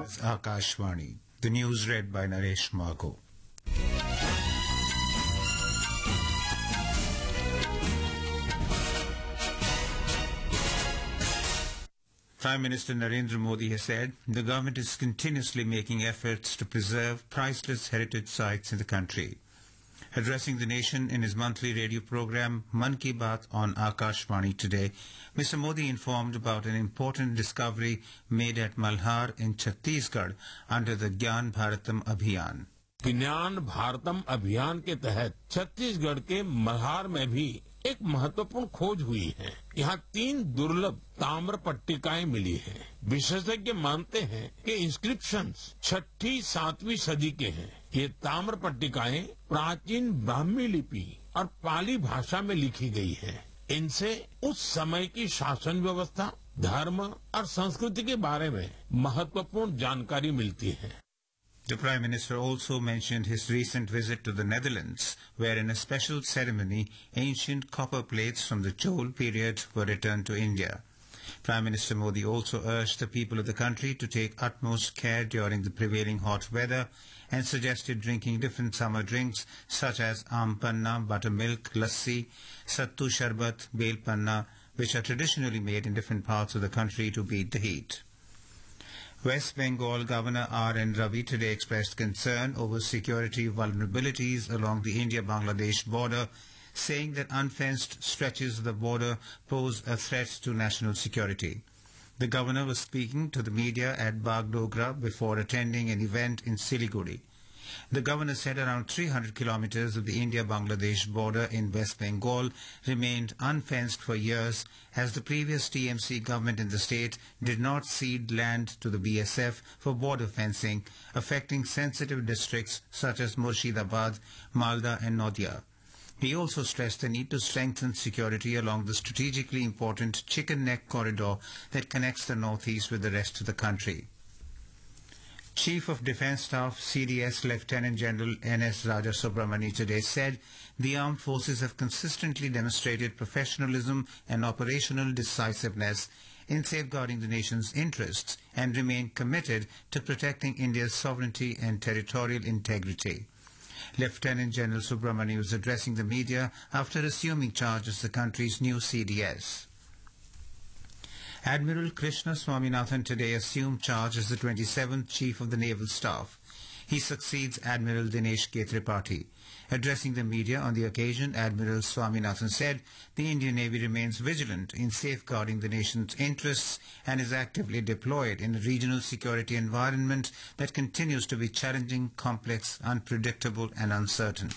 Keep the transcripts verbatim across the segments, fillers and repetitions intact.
of Akashvani. The news read by Naresh Margo. Prime Minister Narendra Modi has said the government is continuously making efforts to preserve priceless heritage sites in the country. Addressing the nation in his monthly radio program Mann Ki Baat on Akashvani today, Mister Modi informed about an important discovery made at Malhar in Chhattisgarh under the Gyan Bharatam Abhiyan. ज्ञान भारतम अभियान के तहत छत्तीसगढ़ के मल्हार में भी एक महत्वपूर्ण खोज हुई है। यहाँ तीन दुर्लभ ताम्र पट्टिकाएं मिली हैं। विशेषज्ञ मानते हैं कि इंस्क्रिप्शंस छठी सातवीं सदी के हैं। ये ताम्र पट्टिकाएं प्राचीन ब्राह्मी लिपि और पाली भाषा में लिखी गई है। इनसे उस समय की शासन व्यवस्था, धर्म और संस्कृति के बारे में महत्वपूर्ण जानकारी मिलती है। The Prime Minister also mentioned his recent visit to the Netherlands, where in a special ceremony, ancient copper plates from the Chol period were returned to India. Prime Minister Modi also urged the people of the country to take utmost care during the prevailing hot weather and suggested drinking different summer drinks such as Aam Panna, buttermilk, lassi, Sattu Sharbat, Bel Panna, which are traditionally made in different parts of the country to beat the heat. West Bengal Governor R N Ravi today expressed concern over security vulnerabilities along the India-Bangladesh border, saying that unfenced stretches of the border pose a threat to national security. The governor was speaking to the media at Bagdogra before attending an event in Siliguri. The governor said around three hundred kilometers of the India-Bangladesh border in West Bengal remained unfenced for years as the previous T M C government in the state did not cede land to the B S F for border fencing, affecting sensitive districts such as Murshidabad, Malda and Nadia. He also stressed the need to strengthen security along the strategically important Chicken Neck corridor that connects the northeast with the rest of the country. Chief of Defence Staff C D S Lieutenant General N S Raja Subramani today said the armed forces have consistently demonstrated professionalism and operational decisiveness in safeguarding the nation's interests and remain committed to protecting India's sovereignty and territorial integrity. Lieutenant General Subramani was addressing the media after assuming charge as the country's new C D S. Admiral Krishna Swaminathan today assumed charge as the twenty-seventh Chief of the Naval Staff. He succeeds Admiral Dinesh K. Tripathi. Addressing the media on the occasion, Admiral Swaminathan said the Indian Navy remains vigilant in safeguarding the nation's interests and is actively deployed in a regional security environment that continues to be challenging, complex, unpredictable and uncertain.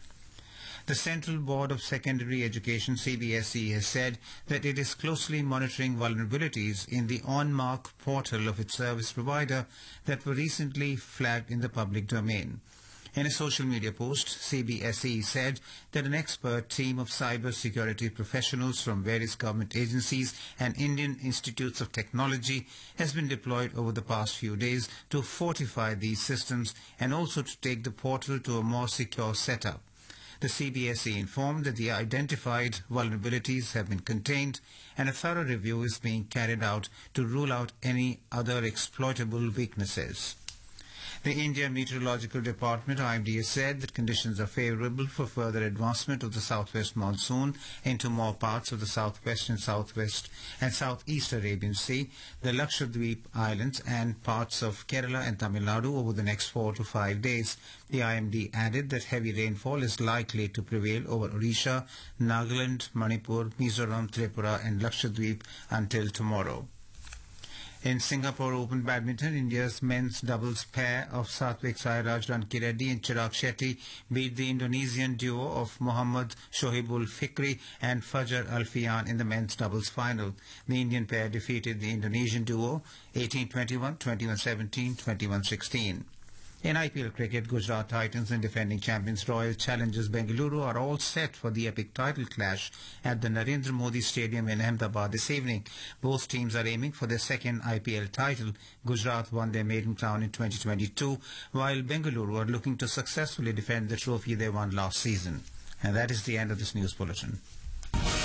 The Central Board of Secondary Education C B S E has said that it is closely monitoring vulnerabilities in the OnMark portal of its service provider that were recently flagged in the public domain. In a social media post, C B S E said that an expert team of cyber security professionals from various government agencies and Indian Institutes of Technology has been deployed over the past few days to fortify these systems and also to take the portal to a more secure setup. The C B S E informed that the identified vulnerabilities have been contained and a thorough review is being carried out to rule out any other exploitable weaknesses. The India Meteorological Department I M D has said that conditions are favourable for further advancement of the southwest monsoon into more parts of the southwest and southwest and southeast Arabian Sea, the Lakshadweep Islands and parts of Kerala and Tamil Nadu over the next four to five days. The I M D added that heavy rainfall is likely to prevail over Odisha, Nagaland, Manipur, Mizoram, Tripura and Lakshadweep until tomorrow. In Singapore Open Badminton, India's men's doubles pair of Satvik Sairaj Ranki Reddy and Chirag Shetty beat the Indonesian duo of Muhammad Shohibul Fikri and Fajar Alfian in the men's doubles final. The Indian pair defeated the Indonesian duo eighteen twenty-one, twenty-one seventeen, twenty-one sixteen. In I P L cricket, Gujarat Titans and defending champions Royal Challengers Bengaluru are all set for the epic title clash at the Narendra Modi Stadium in Ahmedabad this evening. Both teams are aiming for their second I P L title. Gujarat won their maiden crown in twenty twenty-two, while Bengaluru are looking to successfully defend the trophy they won last season. And that is the end of this news bulletin.